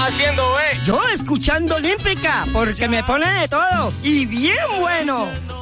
estás haciendo, Yo escuchando Olímpica, porque me pone de todo y bien bueno.